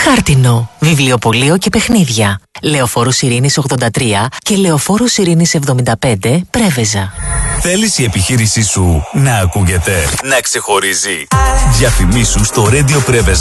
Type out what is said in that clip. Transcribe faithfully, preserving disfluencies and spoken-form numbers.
Χάρτινο, βιβλιοπωλείο και παιχνίδια. Λεωφόρος Ειρήνης ογδόντα τρία και Λεωφόρος Ειρήνης εβδομήντα πέντε, Πρέβεζα. Θέλεις η επιχείρησή σου να ακούγεται, να ξεχωρίζει? Διαφημίσου στο Radio Πρέβεζα.